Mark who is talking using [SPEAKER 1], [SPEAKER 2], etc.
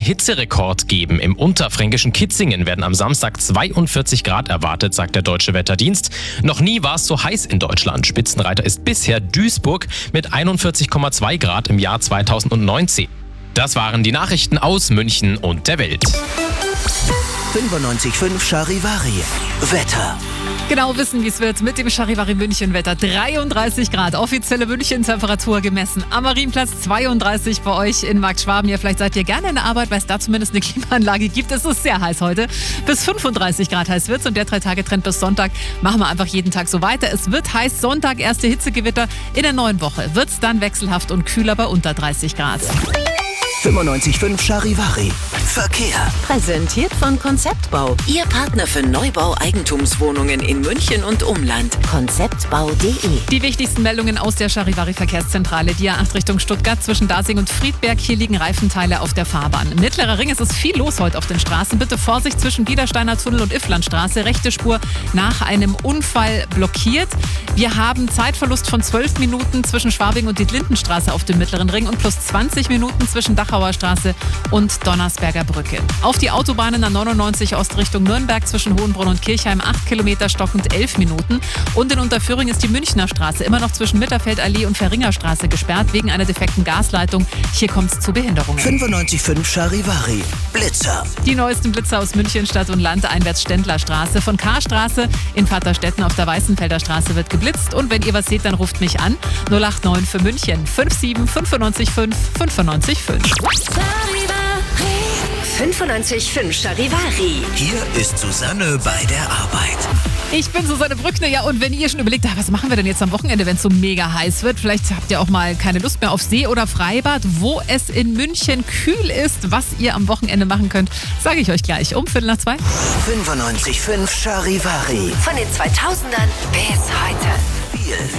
[SPEAKER 1] Hitzerekord geben. Im unterfränkischen Kitzingen werden am Samstag 42 Grad erwartet, sagt der Deutsche Wetterdienst. Noch nie war es so heiß in Deutschland. Spitzenreiter ist bisher Duisburg mit 41,2 Grad im Jahr 2019. Das waren die Nachrichten aus München und der Welt.
[SPEAKER 2] 95.5 Charivari. Wetter.
[SPEAKER 3] Genau wissen, wie es wird mit dem Charivari München Wetter. 33 Grad, offizielle München-Temperatur gemessen. Am Marienplatz 32 bei euch in Marktschwaben. Ja, vielleicht seid ihr gerne in der Arbeit, weil es da zumindest eine Klimaanlage gibt. Es ist sehr heiß heute. Bis 35 Grad heiß wird's und der 3-Tage-Trend bis Sonntag machen wir einfach jeden Tag so weiter. Es wird heiß, Sonntag erste Hitzegewitter. In der neuen Woche wird's dann wechselhaft und kühler bei unter 30 Grad.
[SPEAKER 2] 95.5 Charivari. Verkehr.
[SPEAKER 4] Präsentiert von Konzeptbau. Ihr Partner für Neubau Eigentumswohnungen in München und Umland. Konzeptbau.de.
[SPEAKER 3] Die wichtigsten Meldungen aus der Charivari Verkehrszentrale. Die A8 Richtung Stuttgart zwischen Dasing und Friedberg. Hier liegen Reifenteile auf der Fahrbahn. Mittlerer Ring, es ist viel los heute auf den Straßen. Bitte Vorsicht zwischen Biedersteiner Tunnel und Ifflandstraße. Rechte Spur nach einem Unfall blockiert. Wir haben Zeitverlust von 12 Minuten zwischen Schwabing und Dietlindenstraße auf dem Mittleren Ring und plus 20 Minuten zwischen Dachauer Straße und Donnersberger Brücke. Auf die Autobahnen A99 Ost Richtung Nürnberg zwischen Hohenbrunn und Kirchheim 8 Kilometer stockend 11 Minuten. Und in Unterföhring ist die Münchner Straße immer noch zwischen Mitterfeldallee und Verringerstraße gesperrt wegen einer defekten Gasleitung. Hier kommt es zu Behinderungen.
[SPEAKER 2] 95.5 Charivari. Blitzer.
[SPEAKER 3] Die neuesten Blitzer aus München Stadt und Land einwärts Ständlerstraße. Von Karstraße in Vaterstetten auf der Weißenfelder Straße wird geblitzt. Und wenn ihr was seht, dann ruft mich an. 089 für München 57 95 5 95 5.
[SPEAKER 4] 95.5 Charivari.
[SPEAKER 2] Hier ist Susanne bei der Arbeit.
[SPEAKER 3] Ich bin Susanne Brückner, ja, und wenn ihr schon überlegt, was machen wir denn jetzt am Wochenende, wenn es so mega heiß wird, vielleicht habt ihr auch mal keine Lust mehr auf See oder Freibad, wo es in München kühl ist, was ihr am Wochenende machen könnt, sage ich euch gleich um 1:45.
[SPEAKER 2] 95.5 Charivari.
[SPEAKER 4] Von den 2000ern bis heute.
[SPEAKER 2] Viel